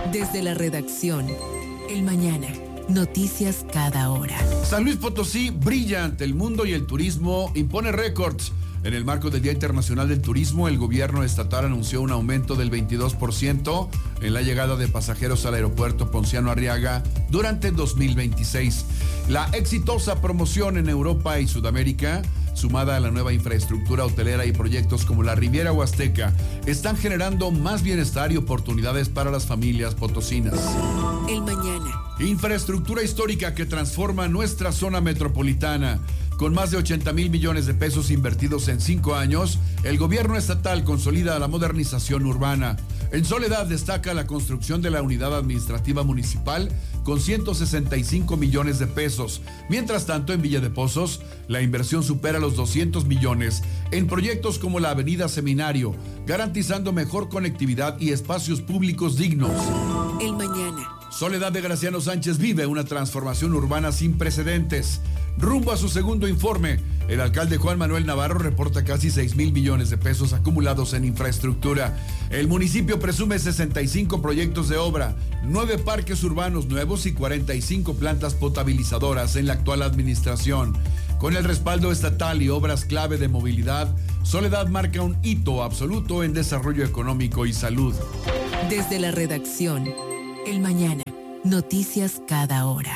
Desde la redacción, El Mañana. Noticias cada hora. San Luis Potosí brilla ante el mundo y el turismo impone récords. En el marco del Día Internacional del Turismo, el gobierno estatal anunció un aumento del 22% en la llegada de pasajeros al aeropuerto Ponciano Arriaga durante 2026. La exitosa promoción en Europa y Sudamérica, sumada a la nueva infraestructura hotelera y proyectos como la Riviera Huasteca, están generando más bienestar y oportunidades para las familias potosinas. El Mañana. Infraestructura histórica que transforma nuestra zona metropolitana. Con más de 80,000 millones de pesos invertidos en 5 años, el gobierno estatal consolida la modernización urbana. En Soledad destaca la construcción de la unidad administrativa municipal con 165 millones de pesos. Mientras tanto, en Villa de Pozos, la inversión supera los 200 millones en proyectos como la Avenida Seminario, garantizando mejor conectividad y espacios públicos dignos. El Mañana. Soledad de Graciano Sánchez vive una transformación urbana sin precedentes. Rumbo a su segundo informe, el alcalde Juan Manuel Navarro reporta casi 6,000 millones de pesos acumulados en infraestructura. El municipio presume 65 proyectos de obra, 9 parques urbanos nuevos y 45 plantas potabilizadoras en la actual administración. Con el respaldo estatal y obras clave de movilidad, Soledad marca un hito absoluto en desarrollo económico y salud. Desde la redacción, El Mañana. Noticias cada hora.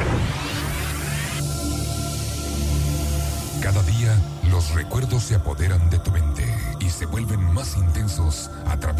Cada día los recuerdos se apoderan de tu mente y se vuelven más intensos a través